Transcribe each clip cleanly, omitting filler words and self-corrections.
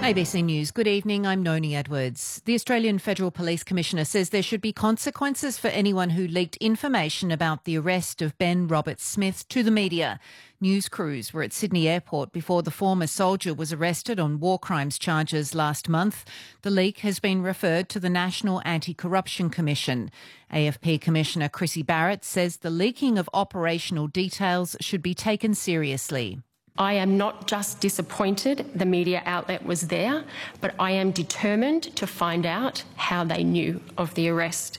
ABC News. Good evening, I'm Noni Edwards. The Australian Federal Police Commissioner says there should be consequences for anyone who leaked information about the arrest of Ben Roberts-Smith to the media. News crews were at Sydney Airport before the former soldier was arrested on war crimes charges last month. The leak has been referred to the National Anti-Corruption Commission. AFP Commissioner Chrissy Barrett says the leaking of operational details should be taken seriously. I am not just disappointed the media outlet was there, but I am determined to find out how they knew of the arrest.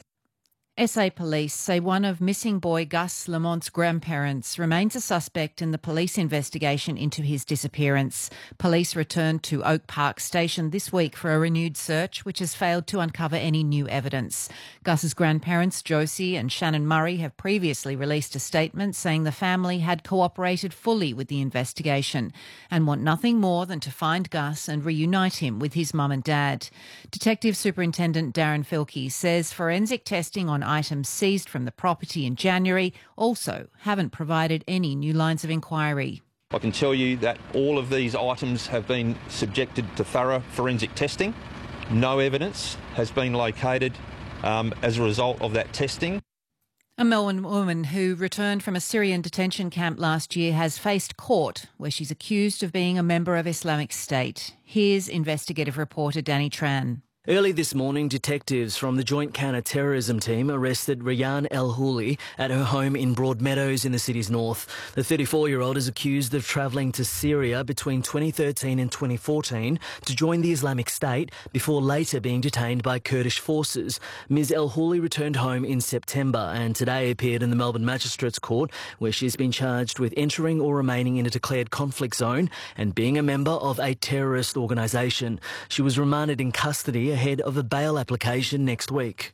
SA Police say one of missing boy Gus Lamont's grandparents remains a suspect in the police investigation into his disappearance. Police returned to Oak Park Station this week for a renewed search, which has failed to uncover any new evidence. Gus's grandparents, Josie and Shannon Murray, have previously released a statement saying the family had cooperated fully with the investigation and want nothing more than to find Gus and reunite him with his mum and dad. Detective Superintendent Darren Filkey says forensic testing on items seized from the property in January also haven't provided any new lines of inquiry. I can tell you that all of these items have been subjected to thorough forensic testing. No evidence has been located as a result of that testing. A Melbourne woman who returned from a Syrian detention camp last year has faced court where she's accused of being a member of Islamic State. Here's investigative reporter Danny Tran. Early this morning, detectives from the Joint Counter-Terrorism Team arrested Rayyan El-Houli at her home in Broadmeadows in the city's north. The 34-year-old is accused of travelling to Syria between 2013 and 2014 to join the Islamic State before later being detained by Kurdish forces. Ms El-Houli returned home in September and today appeared in the Melbourne Magistrates Court, where she's been charged with entering or remaining in a declared conflict zone and being a member of a terrorist organisation. She was remanded in custody ahead of a bail application next week.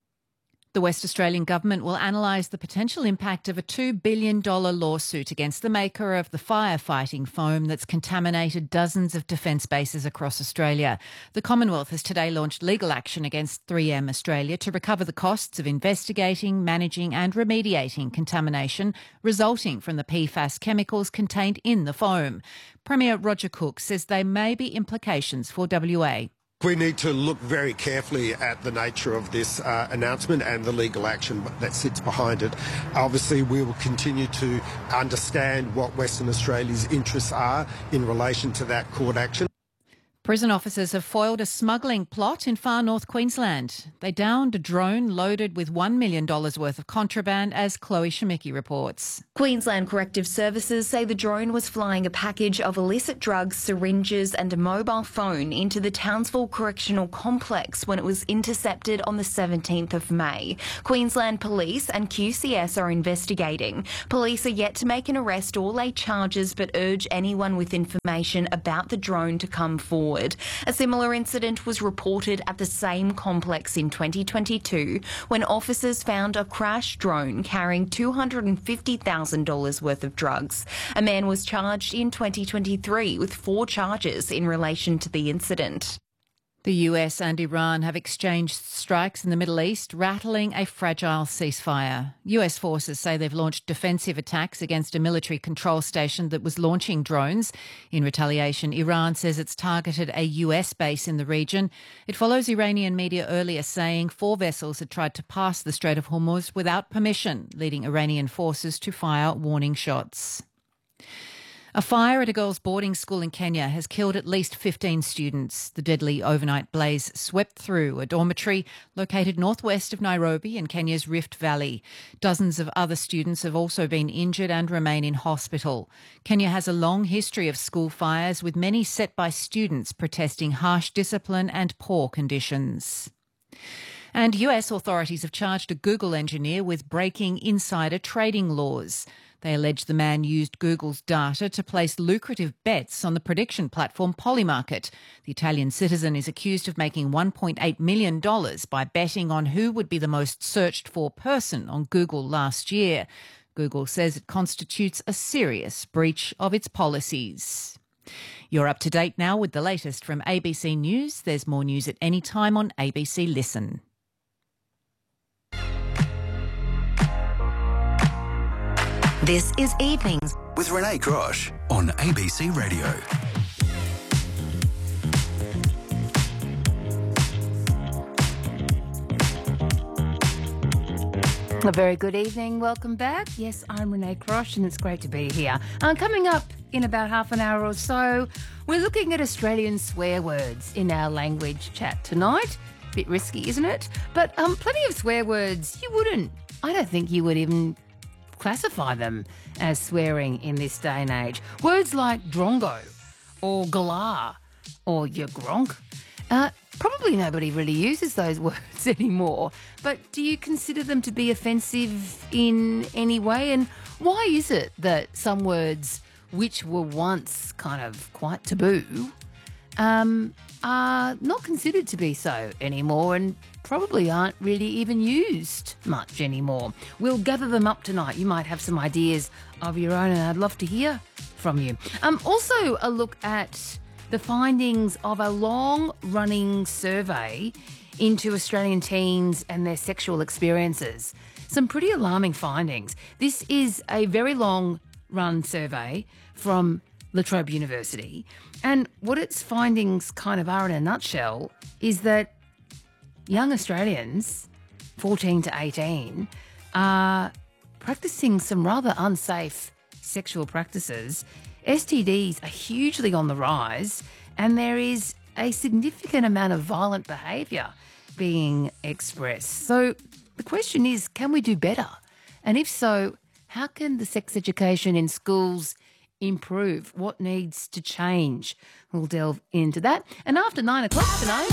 The West Australian Government will analyse the potential impact of a $2 billion lawsuit against the maker of the firefighting foam that's contaminated dozens of defence bases across Australia. The Commonwealth has today launched legal action against 3M Australia to recover the costs of investigating, managing and remediating contamination resulting from the PFAS chemicals contained in the foam. Premier Roger Cook says there may be implications for WA. We need to look very carefully at the nature of this announcement and the legal action that sits behind it. Obviously, we will continue to understand what Western Australia's interests are in relation to that court action. Prison officers have foiled a smuggling plot in far north Queensland. They downed a drone loaded with $1 million worth of contraband, as Chloe Shemicki reports. Queensland Corrective Services say the drone was flying a package of illicit drugs, syringes and a mobile phone into the Townsville Correctional Complex when it was intercepted on the 17th of May. Queensland Police and QCS are investigating. Police are yet to make an arrest or lay charges, but urge anyone with information about the drone to come forward. A similar incident was reported at the same complex in 2022 when officers found a crashed drone carrying $250,000 worth of drugs. A man was charged in 2023 with 4 charges in relation to the incident. The US and Iran have exchanged strikes in the Middle East, rattling a fragile ceasefire. US forces say they've launched defensive attacks against a military control station that was launching drones. In retaliation, Iran says it's targeted a US base in the region. It follows Iranian media earlier saying 4 vessels had tried to pass the Strait of Hormuz without permission, leading Iranian forces to fire warning shots. A fire at a girls' boarding school in Kenya has killed at least 15 students. The deadly overnight blaze swept through a dormitory located northwest of Nairobi in Kenya's Rift Valley. Dozens of other students have also been injured and remain in hospital. Kenya has a long history of school fires, with many set by students protesting harsh discipline and poor conditions. And US authorities have charged a Google engineer with breaking insider trading laws. They allege the man used Google's data to place lucrative bets on the prediction platform Polymarket. The Italian citizen is accused of making $1.8 million by betting on who would be the most searched for person on Google last year. Google says it constitutes a serious breach of its policies. You're up to date now with the latest from ABC News. There's more news at any time on ABC Listen. This is Evenings with Renee Grosh on ABC Radio. A very good evening. Welcome back. Yes, I'm Renee Crosh and it's great to be here. Coming up in about half an hour or so, we're looking at Australian swear words in our language chat tonight. Bit risky, isn't it? But plenty of swear words I don't think you would even classify them as swearing in this day and age. Words like drongo or galah or ya gronk. Probably nobody really uses those words anymore, but do you consider them to be offensive in any way? And why is it that some words which were once kind of quite taboo are not considered to be so anymore and probably aren't really even used much anymore? We'll gather them up tonight. You might have some ideas of your own and I'd love to hear from you. Also a look at the findings of a long-running survey into Australian teens and their sexual experiences. Some pretty alarming findings. This is a very long-run survey from La Trobe University, and what its findings kind of are in a nutshell is that young Australians, 14 to 18, are practising some rather unsafe sexual practices. STDs are hugely on the rise and there is a significant amount of violent behaviour being expressed. So the question is, can we do better? And if so, how can the sex education in schools improve? What needs to change? We'll delve into that. And after 9 o'clock tonight,